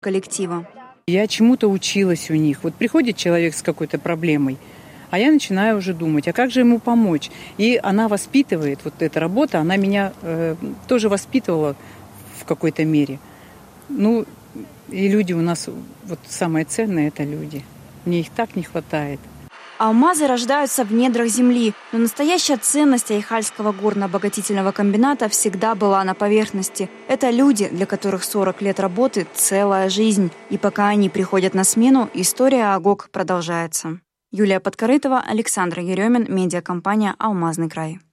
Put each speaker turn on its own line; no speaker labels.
коллектива.
Я чему-то училась у них. Вот приходит человек с какой-то проблемой, а я начинаю уже думать, а как же ему помочь? И она воспитывает, вот эта работа, она меня тоже воспитывала в какой-то мере. Ну, и люди у нас, вот самое ценное – это люди. Мне их так не хватает.
Алмазы рождаются в недрах земли, но настоящая ценность Айхальского горно-обогатительного комбината всегда была на поверхности. Это люди, для которых 40 лет работы – целая жизнь. И пока они приходят на смену, история АГОК продолжается. Юлия Подкорытова, Александр Еремин, медиакомпания «Алмазный край».